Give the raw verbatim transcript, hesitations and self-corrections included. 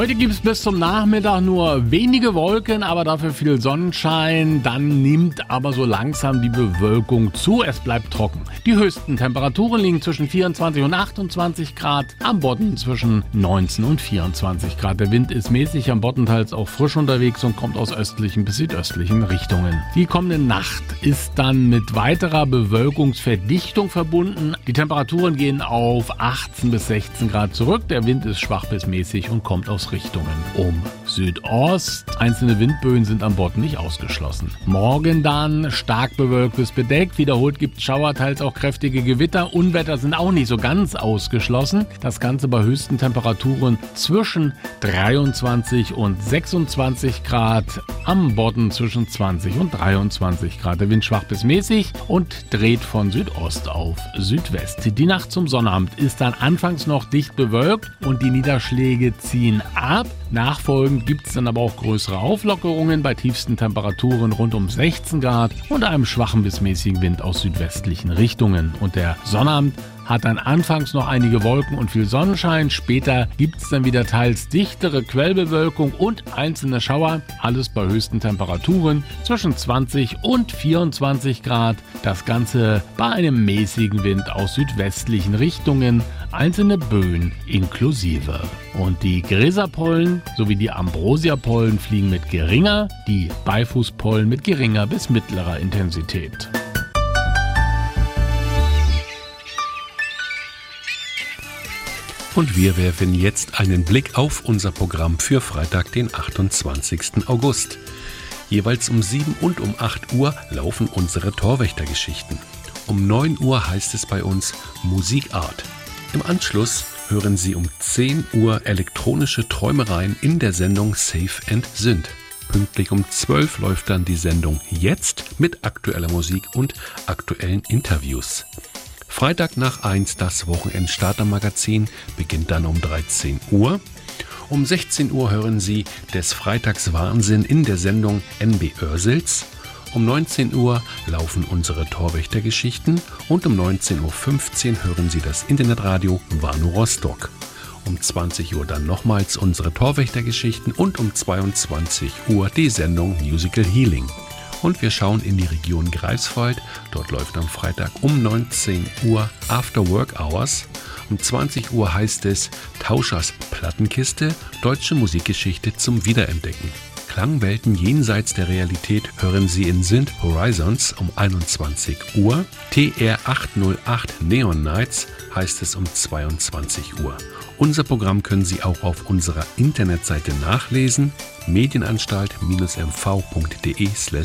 Heute gibt es bis zum Nachmittag nur wenige Wolken, aber dafür viel Sonnenschein. Dann nimmt aber so langsam die Bewölkung zu. Es bleibt trocken. Die höchsten Temperaturen liegen zwischen vierundzwanzig und achtundzwanzig Grad. Am Bodden zwischen neunzehn und vierundzwanzig Grad. Der Wind ist mäßig, am Bodden teils auch frisch unterwegs und kommt aus östlichen bis südöstlichen Richtungen. Die kommende Nacht ist dann mit weiterer Bewölkungsverdichtung verbunden. Die Temperaturen gehen auf achtzehn bis sechzehn Grad zurück. Der Wind ist schwach bis mäßig und kommt aus Richtungen um Südost. Einzelne Windböen sind am Bodden nicht ausgeschlossen. Morgen dann stark bewölkt bis bedeckt. Wiederholt gibt es Schauer, teils auch kräftige Gewitter. Unwetter sind auch nicht so ganz ausgeschlossen. Das Ganze bei höchsten Temperaturen zwischen dreiundzwanzig und sechsundzwanzig Grad. Am Bodden zwischen zwanzig und dreiundzwanzig Grad. Der Wind schwach bis mäßig und dreht von Südost auf Südwest. Die Nacht zum Sonnabend ist dann anfangs noch dicht bewölkt und die Niederschläge ziehen ab. Nachfolgend gibt es dann aber auch größere Auflockerungen bei tiefsten Temperaturen rund um sechzehn Grad und einem schwachen bis mäßigen Wind aus südwestlichen Richtungen. Und der Sonnabend hat dann anfangs noch einige Wolken und viel Sonnenschein. Später gibt es dann wieder teils dichtere Quellbewölkung und einzelne Schauer. Alles bei höchsten Temperaturen zwischen zwanzig und vierundzwanzig Grad. Das Ganze bei einem mäßigen Wind aus südwestlichen Richtungen. Einzelne Böen inklusive. Und die Gräserpollen sowie die Ambrosiapollen fliegen mit geringer, die Beifußpollen mit geringer bis mittlerer Intensität. Und wir werfen jetzt einen Blick auf unser Programm für Freitag, den achtundzwanzigsten August. Jeweils um sieben und um acht Uhr laufen unsere Torwächtergeschichten. Um neun Uhr heißt es bei uns Musikart. Im Anschluss hören Sie um zehn Uhr elektronische Träumereien in der Sendung Safe and Synth. Pünktlich um zwölf läuft dann die Sendung Jetzt mit aktueller Musik und aktuellen Interviews. Freitag nach eins das Wochenendstarter-Magazin beginnt dann um dreizehn Uhr. Um sechzehn Uhr hören Sie des Freitags Wahnsinn in der Sendung N B Oersels. Um neunzehn Uhr laufen unsere Torwächtergeschichten und um neunzehn Uhr fünfzehn hören Sie das Internetradio Warnow Rostock. Um zwanzig Uhr dann nochmals unsere Torwächtergeschichten und um zweiundzwanzig Uhr die Sendung Musical Healing. Und wir schauen in die Region Greifswald. Dort läuft am Freitag um neunzehn Uhr After Work Hours. Um zwanzig Uhr heißt es Tauschers Plattenkiste, deutsche Musikgeschichte zum Wiederentdecken. Klangwelten jenseits der Realität hören Sie in Synth Horizons um einundzwanzig Uhr. T R achthundertacht Neon Nights heißt es um zweiundzwanzig Uhr. Unser Programm können Sie auch auf unserer Internetseite nachlesen. medienanstalt-mv.de slash